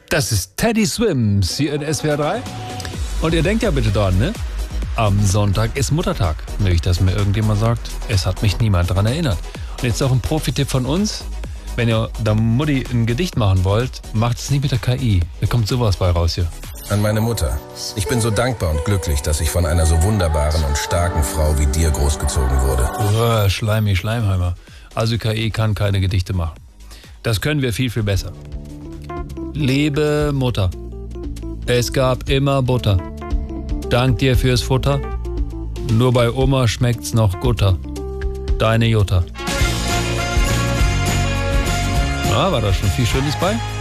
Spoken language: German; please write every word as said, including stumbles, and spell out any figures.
Das ist Teddy Swims hier in S W R drei. Und ihr denkt ja bitte dran, ne? Am Sonntag ist Muttertag. Nicht, dass mir irgendjemand sagt, es hat mich niemand daran erinnert. Und jetzt auch ein Profi-Tipp von uns. Wenn ihr der Mutti ein Gedicht machen wollt, macht es nicht mit der K I. Da kommt sowas bei raus hier. An meine Mutter. Ich bin so dankbar und glücklich, dass ich von einer so wunderbaren und starken Frau wie dir großgezogen wurde. Uah, Schleimi, Schleimheimer. Also K I kann keine Gedichte machen. Das können wir viel, viel besser. Liebe Mutter, es gab immer Butter. Dank dir fürs Futter. Nur bei Oma schmeckt's noch guter. Deine Jutta. Ah, war da schon viel Schönes bei?